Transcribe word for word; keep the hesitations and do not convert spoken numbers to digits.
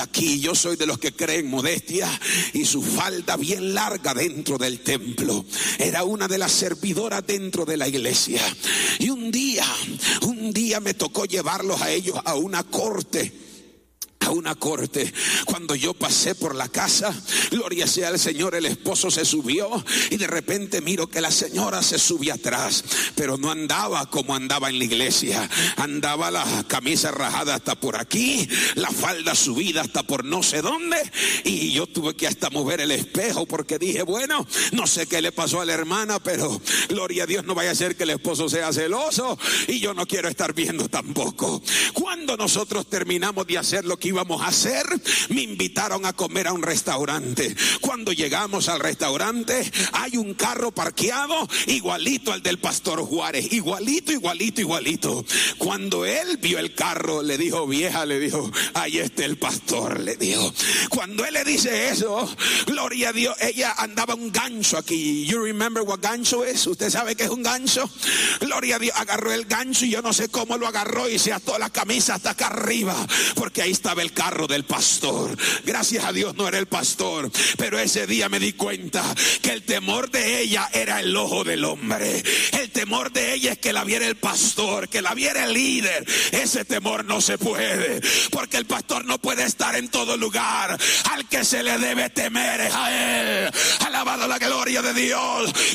Aquí yo soy de los que creen modestia, y su falda bien larga dentro del templo. Era una de las servidoras dentro de la iglesia. Y un día, un día me tocó llevarlos a ellos a una corte. A una corte. Cuando yo pasé por la casa, gloria sea al Señor, el esposo se subió y de repente miro que la señora se subía atrás, pero no andaba como andaba en la iglesia. Andaba la camisa rajada hasta por aquí, la falda subida hasta por no sé dónde, y yo tuve que hasta mover el espejo porque dije, bueno, no sé qué le pasó a la hermana, pero gloria a Dios, no vaya a ser que el esposo sea celoso y yo no quiero estar viendo tampoco. Cuando nosotros terminamos de hacer lo que íbamos a hacer, me invitaron a comer a un restaurante. Cuando llegamos al restaurante, hay un carro parqueado igualito al del pastor Juárez, igualito, igualito, igualito. Cuando él vio el carro, le dijo, vieja, le dijo, ahí está el pastor, le dijo. Cuando él le dice eso, gloria a Dios, ella andaba un gancho aquí. You remember what gancho es? ¿Usted sabe qué es un gancho? Gloria a Dios, agarró el gancho y yo no sé cómo lo agarró y se ató la camisa hasta acá arriba, porque ahí estaba el carro del pastor. Gracias a Dios no era el pastor, pero ese día me di cuenta que el temor de ella era el ojo del hombre. El temor de ella es que la viera el pastor, que la viera el líder. Ese temor no se puede, porque el pastor no puede estar en todo lugar. Al que se le debe temer es a él. Alabado la gloria de Dios.